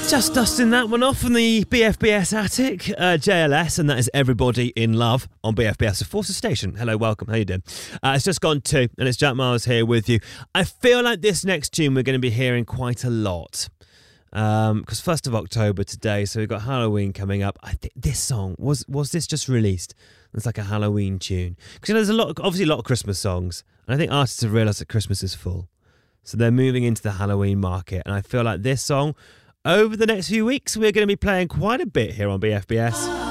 Just dusting that one off from the BFBS attic, JLS, and that is Everybody in Love on BFBS, the Forces Station. Hello, welcome, how you doing? It's just gone 2, and it's Jack Miles here with you. I feel like this next tune we're going to be hearing quite a lot, because 1st of October today, so we've got Halloween coming up. I think this song, was this just released? It's like a Halloween tune. Because there's obviously a lot of Christmas songs, and I think artists have realised that Christmas is full. So they're moving into the Halloween market, and I feel like this song, over the next few weeks, we're going to be playing quite a bit here on BFBS.